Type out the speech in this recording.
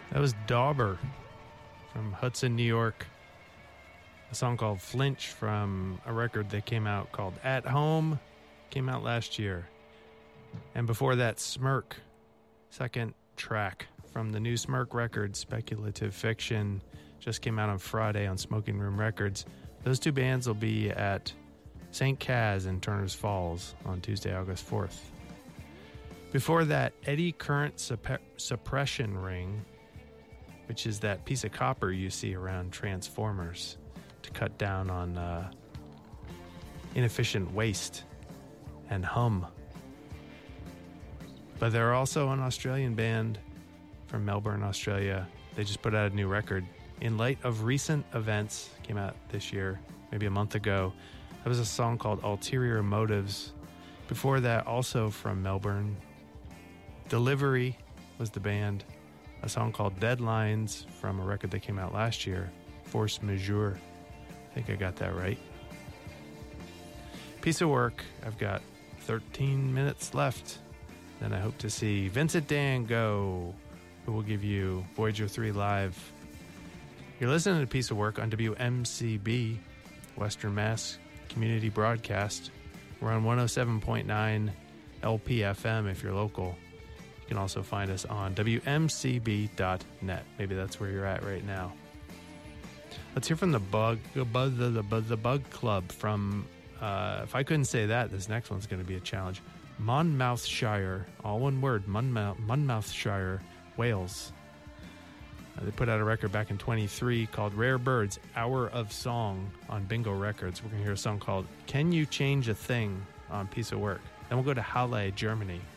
That was Dauber from Hudson, New York. A song called Flinch from a record that came out called At Home. Came out last year. And before that, Smirk. Second track from the new Smirk record, Speculative Fiction. Just came out on Friday on Smoking Room Records. Those two bands will be at St. Kaz in Turner's Falls on Tuesday, August 4th. Before that, Eddy Current Suppression Ring, which is that piece of copper you see around transformers to cut down on inefficient waste and hum. But they're also an Australian band from Melbourne, Australia. They just put out a new record. In light of recent events, came out this year, maybe a month ago. That was a song called Ulterior Motives. Before that, also from Melbourne, Delivery was the band. A song called Deadlines from a record that came out last year, Force Majeure. I think I got that right. Piece of work. I've got 13 minutes left. Then I hope to see Vincent Dan go, who will give you Voyager 3 Live. You're listening to Piece of Work on WMCB, Western Mass Community Broadcast. We're on 107.9 LPFM if you're local. You can also find us on WMCB.net. Maybe that's where you're at right now. Let's hear from the Bug Club from, if I couldn't say that, this next one's going to be a challenge. Monmouthshire, all one word, Monmouthshire, Wales. They put out a record back in 23 called Rare Birds, Hour of Song on Bingo Records. We're going to hear a song called Can You Change a Thing on Piece of Work. Then we'll go to Halle, Germany.